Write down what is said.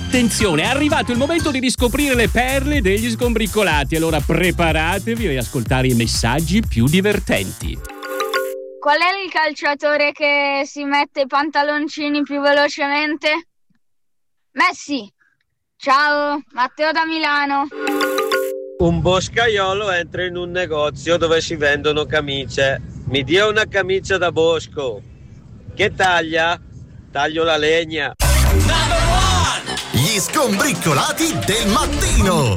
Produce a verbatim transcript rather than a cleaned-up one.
Attenzione, è arrivato il momento di riscoprire le perle degli sgombricolati. Allora preparatevi ad ascoltare i messaggi più divertenti. Qual è il calciatore che si mette i pantaloncini più velocemente? Messi. Ciao, Matteo da Milano. Un boscaiolo entra in un negozio dove si vendono camicie. Mi dia una camicia da bosco. Che taglia? Taglio la legna. Gli sgombricolati del mattino.